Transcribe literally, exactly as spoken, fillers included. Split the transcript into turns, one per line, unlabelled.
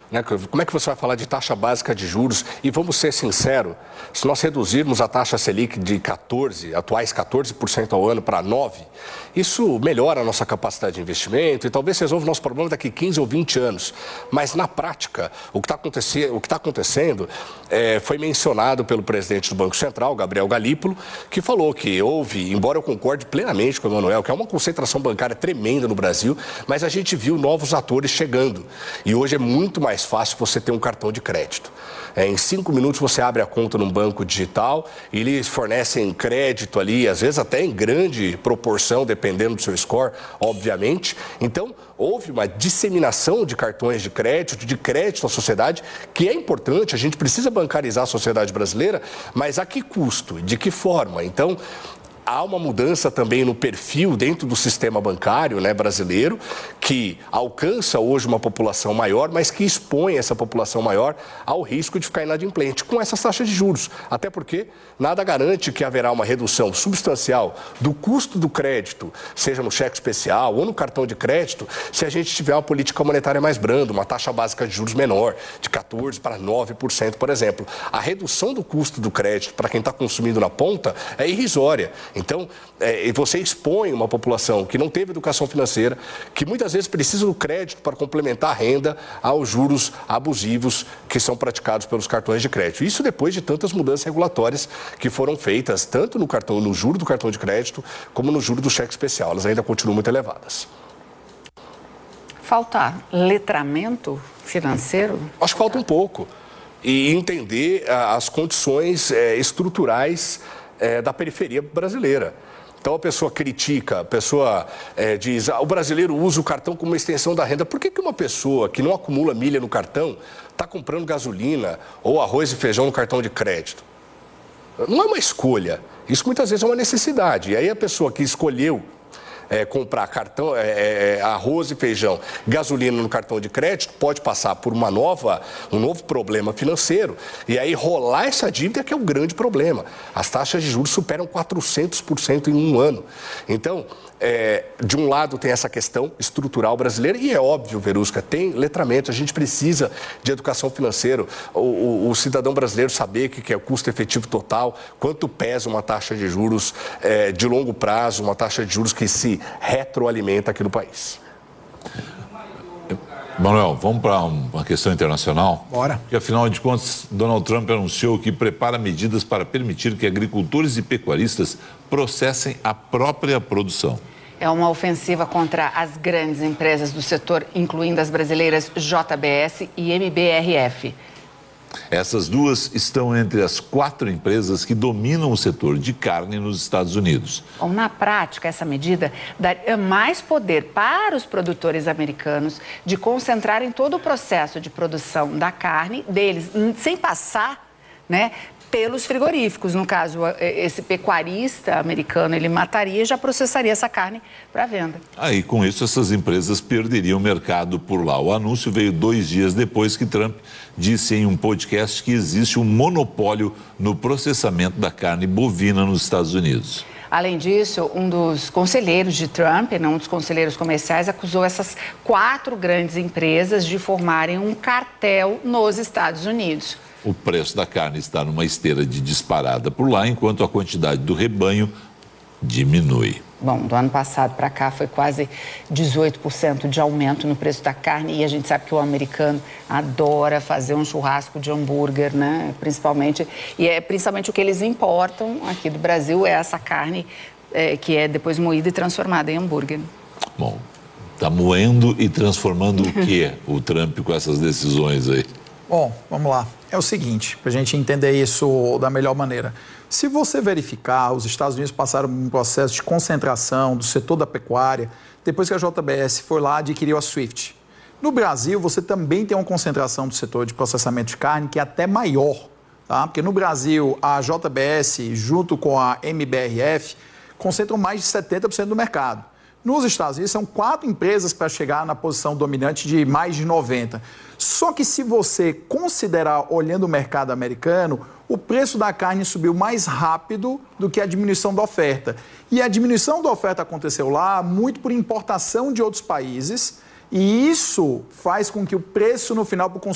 né? Como é que você vai falar de taxa básica de juros? E vamos ser sinceros, se nós reduzirmos a taxa Selic de quatorze, atuais quatorze por cento ao ano para nove por cento, isso melhora a nossa capacidade de investimento e talvez resolva o nosso problema daqui quinze ou vinte anos. Mas na prática, o que está acontecendo, o que está acontecendo é, foi mencionado pelo presidente do Banco Central, Gabriel Galípolo, que falou que houve, embora eu concorde plenamente com o Emanuel, que é uma concentração bancária tremenda no Brasil, mas a gente viu novos atores chegando. E hoje é muito mais fácil você ter um cartão de crédito. É, em cinco minutos você abre a conta num banco digital e eles fornecem crédito ali, às vezes até em grande proporção, dependendo do seu score, obviamente. Então, houve uma disseminação de cartões de crédito, de crédito à sociedade, que é importante, a gente precisa bancarizar a sociedade brasileira, mas a que custo? De que forma? Então, há uma mudança também no perfil dentro do sistema bancário, né, brasileiro, que alcança hoje uma população maior, mas que expõe essa população maior ao risco de ficar inadimplente com essas taxas de juros. Até porque nada garante que haverá uma redução substancial do custo do crédito, seja no cheque especial ou no cartão de crédito, se a gente tiver uma política monetária mais branda, uma taxa básica de juros menor, de quatorze por cento para nove por cento, por exemplo. A redução do custo do crédito para quem está consumindo na ponta é irrisória. Então, é, você expõe uma população que não teve educação financeira, que muitas vezes precisa do crédito para complementar a renda aos juros abusivos que são praticados pelos cartões de crédito. Isso depois de tantas mudanças regulatórias que foram feitas, tanto no cartão, no juro do cartão de crédito, como no juro do cheque especial. Elas ainda continuam muito elevadas.
Falta letramento financeiro?
Acho que falta um pouco. E entender as condições é, estruturais É, da periferia brasileira. Então a pessoa critica, a pessoa é, diz, ah, o brasileiro usa o cartão como uma extensão da renda. Por que que uma pessoa que não acumula milha no cartão está comprando gasolina ou arroz e feijão no cartão de crédito? Não é uma escolha, isso muitas vezes é uma necessidade. E aí a pessoa que escolheu É, comprar cartão, é, é, arroz e feijão, gasolina no cartão de crédito, pode passar por uma nova, um novo problema financeiro e aí rolar essa dívida que é o grande problema. As taxas de juros superam quatrocentos por cento em um ano. Então, é, de um lado tem essa questão estrutural brasileira e é óbvio, Verusca, tem letramento, a gente precisa de educação financeira, o, o, o cidadão brasileiro saber o que é o custo efetivo total, quanto pesa uma taxa de juros é, de longo prazo, uma taxa de juros que se retroalimenta aqui no país.
Manuel, vamos para uma questão internacional?
Bora.
Porque, afinal de contas, Donald Trump anunciou que prepara medidas para permitir que agricultores e pecuaristas processem a própria produção.
É uma ofensiva contra as grandes empresas do setor, incluindo as brasileiras J B S e M B R F.
Essas duas estão entre as quatro empresas que dominam o setor de carne nos Estados Unidos.
Bom, na prática, essa medida daria mais poder para os produtores americanos de concentrarem todo o processo de produção da carne deles, sem passar, né, pelos frigoríficos. No caso, esse pecuarista americano, ele mataria e já processaria essa carne para venda.
Aí, com isso, essas empresas perderiam o mercado por lá. O anúncio veio dois dias depois que Trump disse em um podcast que existe um monopólio no processamento da carne bovina nos Estados Unidos.
Além disso, um dos conselheiros de Trump, um dos conselheiros comerciais, acusou essas quatro grandes empresas de formarem um cartel nos Estados Unidos.
O preço da carne está numa esteira de disparada por lá, enquanto a quantidade do rebanho diminui.
Bom, do ano passado para cá foi quase dezoito por cento de aumento no preço da carne e a gente sabe que o americano adora fazer um churrasco de hambúrguer, né? Principalmente, e é principalmente o que eles importam aqui do Brasil é essa carne é, que é depois moída e transformada em hambúrguer.
Bom, está moendo e transformando o quê, o Trump, com essas decisões aí?
Bom, vamos lá. É o seguinte, para a gente entender isso da melhor maneira. Se você verificar, os Estados Unidos passaram um processo de concentração do setor da pecuária, depois que a J B S foi lá e adquiriu a Swift. No Brasil, você também tem uma concentração do setor de processamento de carne que é até maior, tá? Porque no Brasil, a J B S, junto com a M B R F, concentram mais de setenta por cento do mercado. Nos Estados Unidos, são quatro empresas para chegar na posição dominante de mais de noventa por cento. Só que se você considerar, olhando o mercado americano, o preço da carne subiu mais rápido do que a diminuição da oferta. E a diminuição da oferta aconteceu lá muito por importação de outros países, e isso faz com que o preço no final para o consumidor